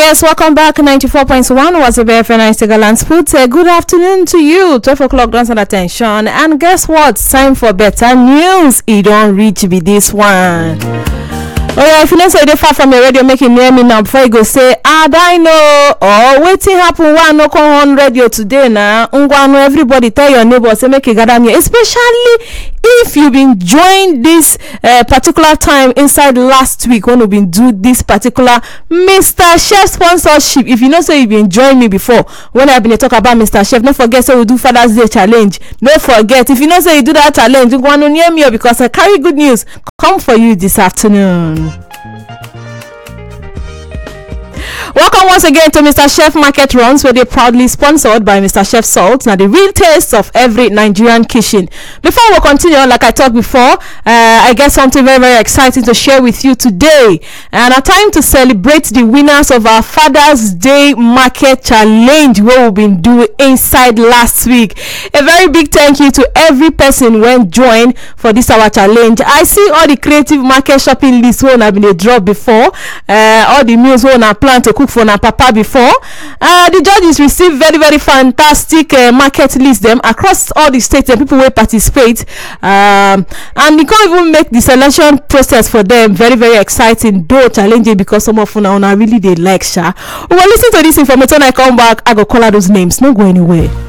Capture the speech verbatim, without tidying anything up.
Yes, welcome back. ninety-four point one was a B F N Instagram Put a good afternoon to you. twelve o'clock dance and attention. And guess what? Time for better news. It don't reach be this one. Oh yeah, if you know say so far from your radio, make it near me now before you go say, ah, I know. Oh, waiting happen one no come on radio today now. Ungwano, everybody tell your neighbors say make it gather me, especially if you've been joined this uh, particular time inside last week when we've been do this particular Mister Chef sponsorship. If you know say so you've been joining me before when I've been talk about Mister Chef, don't forget say so we do Father's Day challenge. Don't forget, if you know say so you do that challenge, you go on near me because I carry good news come for you this afternoon. Welcome once again to Mister Chef Market Runs, where they're proudly sponsored by Mister Chef Salt. Now the real taste of every Nigerian kitchen. Before we continue, like I talked before, uh, I get something very very exciting to share with you today, and a time to celebrate the winners of our Father's Day Market Challenge, where we've been doing inside last week. A very big thank you to every person who went join for this our challenge. I see all the creative market shopping lists where I've been a drop before, uh, all the meals where I plan to cook for na papa before. Uh, the judges received very very fantastic uh, market list them across all the states and people will participate, um, and you can't even make the selection process for them very very exciting though challenging, because some of them really they like sha. Well, listen to this information. I come back, I go call out those names. Don't go anywhere.